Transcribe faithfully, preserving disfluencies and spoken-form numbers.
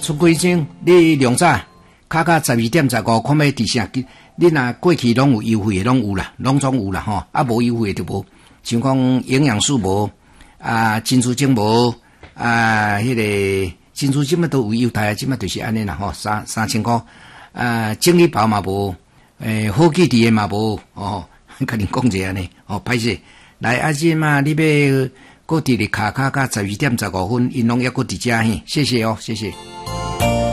出归证，你量早，卡卡十二点十五，看要伫啥？你若过去拢有优惠的，拢有啦，拢总有啦吼，啊无优惠的就无。像讲营养素无，啊珍珠精无，啊迄、那个珍珠精嘛都有优待，即嘛就是安尼啦吼，三三千块。啊精力包嘛无，诶好记伫的嘛无，哦，甲恁讲者安尼，哦歹势，来啊即嘛你要搁伫咧卡卡甲十二点十五分，因拢抑搁伫遮嘿，谢谢哦，谢谢。